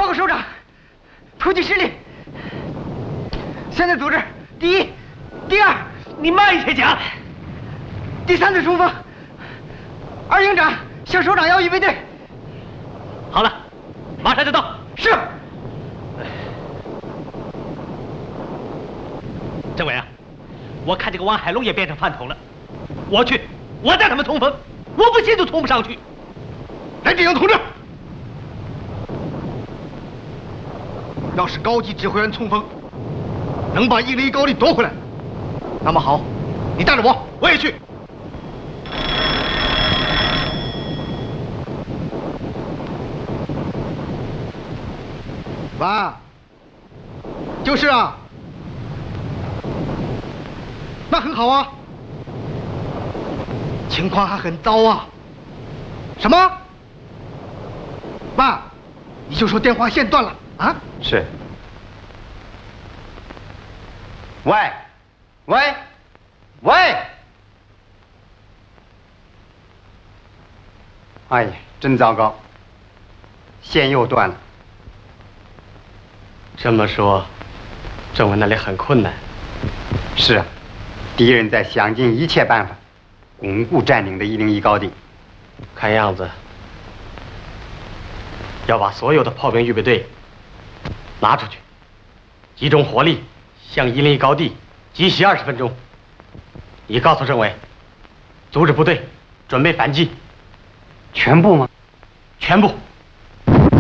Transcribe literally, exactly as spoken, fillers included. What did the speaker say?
报告首长，突击失利。现在组织第一、第二， 你慢一些讲。 第三次冲锋，二营长向首长要预备队。 好了，马上就到。 是。 政委啊，我看这个王海龙也变成饭桶了，我去，我带他们冲锋，我不信就冲不上去。 来，这营同志，要是高级指挥员冲锋能把一零一高地夺回来，那么好，你带着我，我也去。爸，就是啊，那很好啊，情况还很糟啊。什么？爸，你就说电话线断了啊？ 是。喂，喂，喂！哎呀，真糟糕，线又断了。 这么说，政委那里很困难。 是啊，敌人在想尽一切办法巩固占领的一零一高地。 看样子要把所有的炮兵预备队拿出去，集中火力向一零一高地急袭二十分钟。你告诉政委，组织部队准备反击。 全部吗？ 全部。